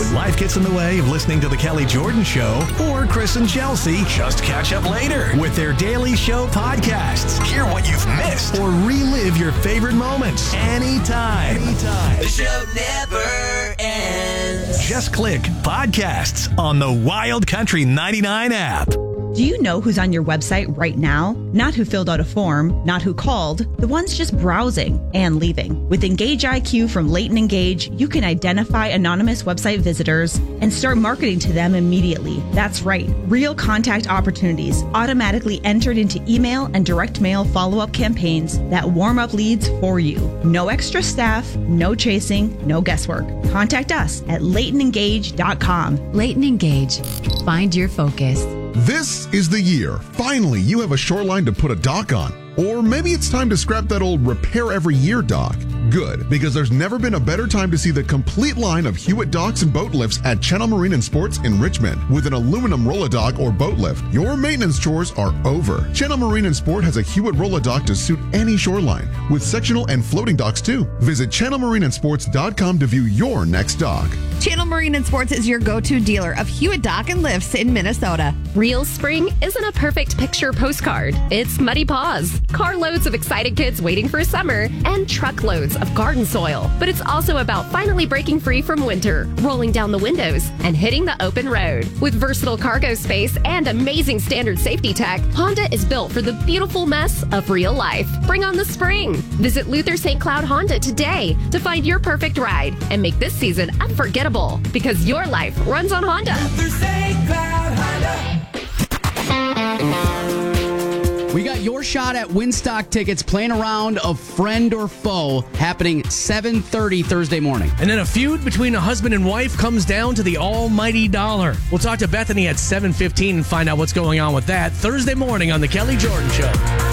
life gets in the way of listening to The Kelly Jordan Show, or Chris and Chelsea just catch up later with their daily show podcasts. Hear what you've missed or relive your favorite moments anytime. The show never ends. Just click podcasts on the Wild Country 99 app. Do you know who's on your website right now? Not who filled out a form, not who called, the ones just browsing and leaving. With Engage IQ from Leighton Engage, you can identify anonymous website visitors and start marketing to them immediately. That's right. Real contact opportunities automatically entered into email and direct mail follow-up campaigns that warm up leads for you. No extra staff, no chasing, no guesswork. Contact us at LeightonEngage.com. Leighton Engage. Find your focus. This is the year. Finally, you have a shoreline to put a dock on. Or maybe it's time to scrap that old repair every year dock. Good, because there's never been a better time to see the complete line of Hewitt docks and boat lifts at Channel Marine and Sports in Richmond. With an aluminum roll-a-dock or boat lift, your maintenance chores are over. Channel Marine and Sport has a Hewitt roll-a-dock to suit any shoreline, with sectional and floating docks too. Visit channelmarineandsports.com to view your next dock. Channel Marine and Sports is your go-to dealer of Hewitt dock and lifts in Minnesota. Real spring isn't a perfect picture postcard. It's muddy paws, carloads of excited kids waiting for summer, and truckloads of garden soil. But it's also about finally breaking free from winter, rolling down the windows, and hitting the open road. With versatile cargo space and amazing standard safety tech, Honda is built for the beautiful mess of real life. Bring on the spring. Visit Luther St. Cloud Honda today to find your perfect ride and make this season unforgettable, because your life runs on Honda. Luther St. Cloud Honda. We got your shot at Winstock tickets playing a round of Friend or Foe happening 7:30 Thursday morning. And then a feud between a husband and wife comes down to the almighty dollar. We'll talk to Bethany at 7:15 and find out what's going on with that Thursday morning on The Kelly Jordan Show.